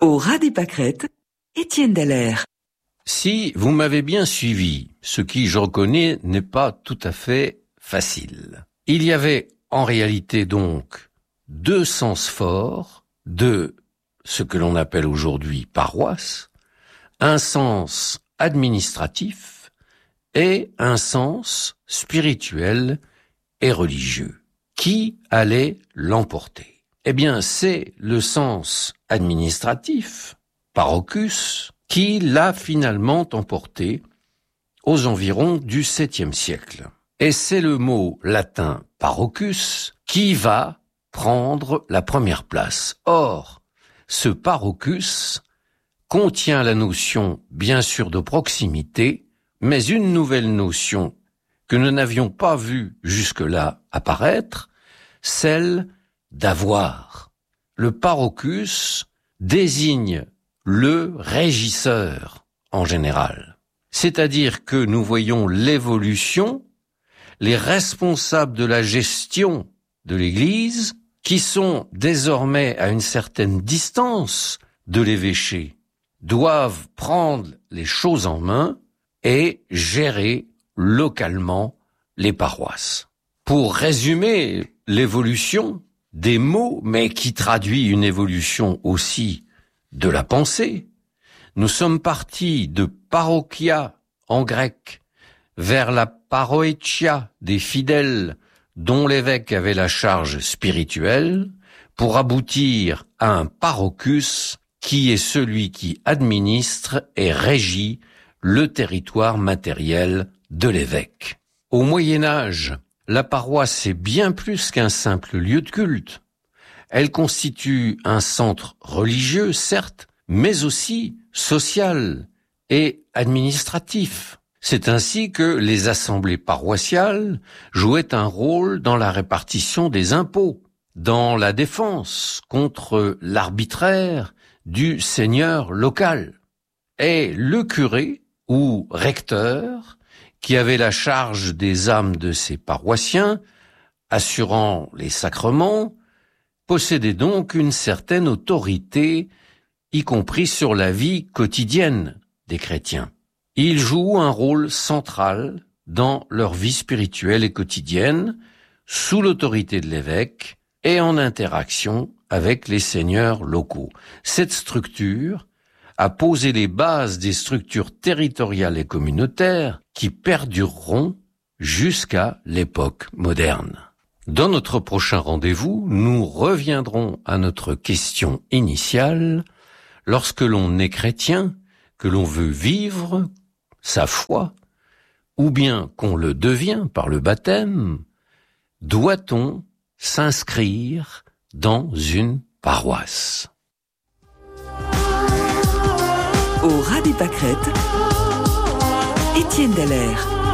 Au ras des pâquerettes, Étienne Dallaire. Si vous m'avez bien suivi, ce qui, je reconnais, n'est pas tout à fait facile. Il y avait en réalité donc deux sens forts de ce que l'on appelle aujourd'hui paroisse, un sens administratif et un sens spirituel et religieux. Qui allait l'emporter? Eh bien, c'est le sens administratif, parochus, qui l'a finalement emporté aux environs du 7e siècle. Et c'est le mot latin parochus qui va prendre la première place. Or, ce parochus contient la notion, bien sûr, de proximité, mais une nouvelle notion que nous n'avions pas vue jusque-là apparaître, celle d'avoir. Le parochus désigne le régisseur en général. C'est-à-dire que nous voyons l'évolution, les responsables de la gestion de l'Église, qui sont désormais à une certaine distance de l'évêché, doivent prendre les choses en main et gérer localement les paroisses. Pour résumer l'évolution des mots, mais qui traduit une évolution aussi de la pensée, nous sommes partis de parochia en grec vers la paroetia des fidèles dont l'évêque avait la charge spirituelle pour aboutir à un parochus qui est celui qui administre et régit le territoire matériel de l'évêque. Au Moyen-Âge, la paroisse est bien plus qu'un simple lieu de culte. Elle constitue un centre religieux, certes, mais aussi social et administratif. C'est ainsi que les assemblées paroissiales jouaient un rôle dans la répartition des impôts, dans la défense contre l'arbitraire du seigneur local. Et le curé ou recteur, qui avait la charge des âmes de ses paroissiens, assurant les sacrements, possédait donc une certaine autorité, y compris sur la vie quotidienne des chrétiens. Ils jouent un rôle central dans leur vie spirituelle et quotidienne, sous l'autorité de l'évêque et en interaction avec les seigneurs locaux. Cette structure a posé les bases des structures territoriales et communautaires qui perdureront jusqu'à l'époque moderne. Dans notre prochain rendez-vous, nous reviendrons à notre question initiale. Lorsque l'on est chrétien, que l'on veut vivre sa foi, ou bien qu'on le devient par le baptême, doit-on s'inscrire dans une paroisse? Au ras des pâquerettes, Étienne Dallaire.